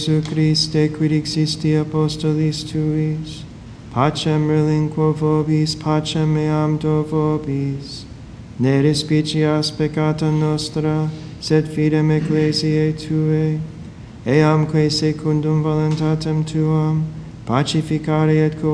Jesu Christe, quid existi apostolis tuis, pacem relinquo vobis, pacem meam do vobis. Ne respicias peccata nostra, sed fidem ecclesiae Tuae, eamque secundum voluntatem Tuam, pacificare et